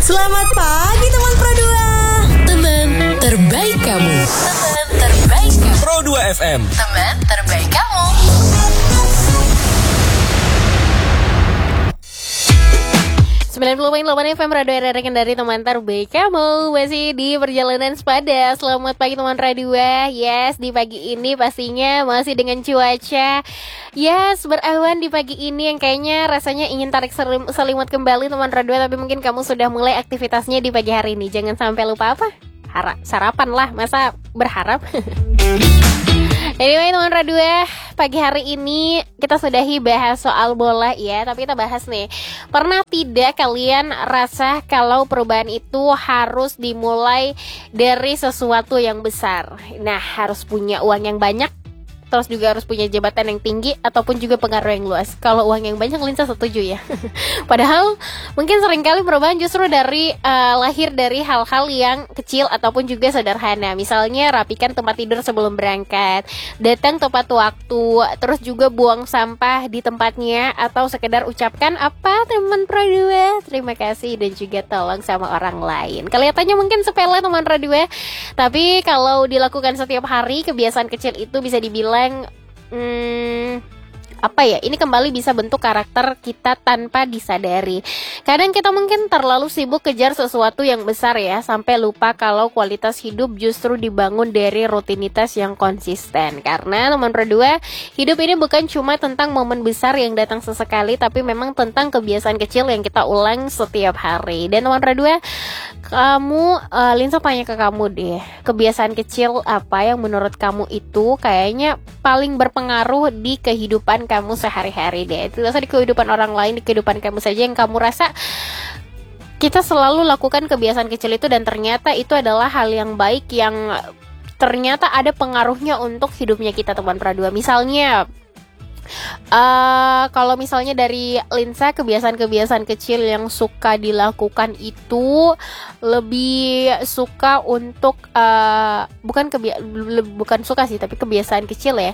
Selamat pagi teman Pro 2. Teman terbaik kamu. Teman terbaik kamu. Pro 2 FM. Teman terbaik kamu. Sembilan 90.8 FM Radio Rekan dari teman terbaik kamu. Masih di perjalanan sepada. Selamat pagi teman Radio. Yes, di pagi ini pastinya masih dengan cuaca yes, berawan di pagi ini yang kayaknya rasanya ingin tarik selimut kembali teman Radio. Tapi mungkin kamu sudah mulai aktivitasnya di pagi hari ini. Jangan sampai lupa apa? Sarapan lah, masa berharap. Anyway teman Radio, pagi hari ini kita sudahi bahas soal bola ya. Tapi kita bahas nih, pernah tidak kalian rasa kalau perubahan itu harus dimulai dari sesuatu yang besar? Nah, harus punya uang yang banyak, terus juga harus punya jabatan yang tinggi, ataupun juga pengaruh yang luas. Kalau uang yang banyak, Linsa setuju ya. Padahal mungkin seringkali perubahan justru dari lahir dari hal-hal yang kecil ataupun juga sederhana. Misalnya rapikan tempat tidur sebelum berangkat, datang tepat waktu, terus juga buang sampah di tempatnya, atau sekedar ucapkan apa teman Pro 2, terima kasih dan juga tolong sama orang lain. Kelihatannya mungkin sepele teman Pro 2, tapi kalau dilakukan setiap hari, kebiasaan kecil itu bisa dibilang ini kembali bisa bentuk karakter kita tanpa disadari. Kadang kita mungkin terlalu sibuk kejar sesuatu yang besar ya, sampai lupa kalau kualitas hidup justru dibangun dari rutinitas yang konsisten. Karena teman berdua, hidup ini bukan cuma tentang momen besar yang datang sesekali, tapi memang tentang kebiasaan kecil yang kita ulang setiap hari. Dan teman berdua, Linsa tanya ke kamu deh, kebiasaan kecil apa yang menurut kamu itu kayaknya paling berpengaruh di kehidupan kamu sehari-hari deh. Tidak usah di kehidupan orang lain, di kehidupan kamu saja yang kamu rasa kita selalu lakukan kebiasaan kecil itu dan ternyata itu adalah hal yang baik yang ternyata ada pengaruhnya untuk hidupnya kita teman Pradua. Misalnya kalau misalnya dari Linsa, kebiasaan-kebiasaan kecil yang suka dilakukan itu lebih suka untuk bukan suka sih, tapi kebiasaan kecil ya.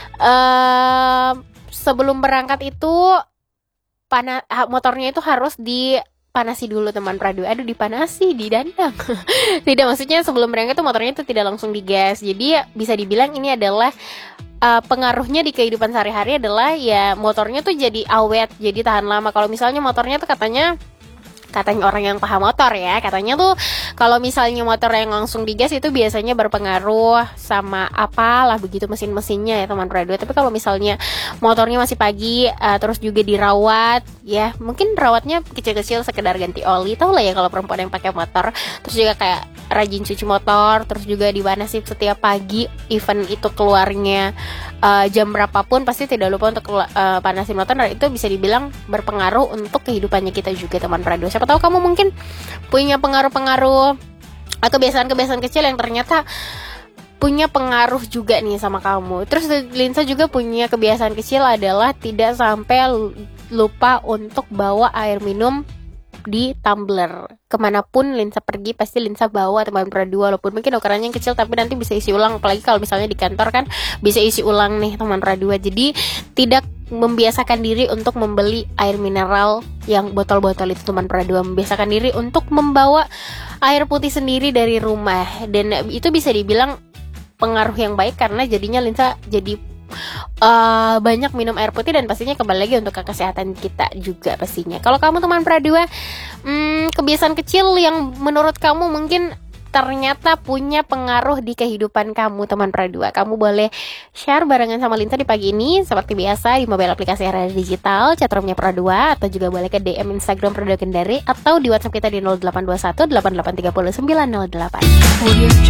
Sebelum berangkat itu motornya itu harus dipanasi dulu teman Pradu. Aduh, dipanasi, didandang. Tidak, maksudnya sebelum berangkat tuh motornya itu tidak langsung digas. Jadi bisa dibilang ini adalah pengaruhnya di kehidupan sehari-hari adalah ya motornya tuh jadi awet, jadi tahan lama. Kalau misalnya motornya tuh katanya orang yang paham motor ya, katanya tuh kalau misalnya motor yang langsung digas itu biasanya berpengaruh sama apalah begitu mesin-mesinnya ya teman Pradu. Tapi kalau misalnya motornya masih pagi, terus juga dirawat ya, mungkin rawatnya kecil-kecil sekedar ganti oli, tau lah ya kalau perempuan yang pakai motor. Terus juga kayak rajin cuci motor, terus juga dipanasi setiap pagi, even itu keluarnya jam berapapun pasti tidak lupa untuk panasin motor. Nah, itu bisa dibilang berpengaruh untuk kehidupannya kita juga teman Pradu. Siapa tahu kamu mungkin punya pengaruh-pengaruh atau kebiasaan-kebiasaan kecil yang ternyata punya pengaruh juga nih sama kamu. Terus Linsa juga punya kebiasaan kecil adalah tidak sampai lupa untuk bawa air minum di tumbler. Kemanapun Linsa pergi pasti Linsa bawa teman Pradu, walaupun mungkin ukurannya yang kecil tapi nanti bisa isi ulang. Apalagi kalau misalnya di kantor kan bisa isi ulang nih teman Pradu. Jadi tidak membiasakan diri untuk membeli air mineral yang botol-botol itu teman Pradu, membiasakan diri untuk membawa air putih sendiri dari rumah. Dan itu bisa dibilang pengaruh yang baik karena jadinya Linsa jadi banyak minum air putih dan pastinya kembali lagi untuk kesehatan kita juga pastinya. Kalau kamu teman Pradua, kebiasaan kecil yang menurut kamu mungkin ternyata punya pengaruh di kehidupan kamu teman Pradua, kamu boleh share barengan sama Linsa di pagi ini seperti biasa di mobile aplikasi Radio Digital chatroomnya Pradua, atau juga boleh ke DM Instagram Pradua Kendari, atau di WhatsApp kita di 0821 8830 908.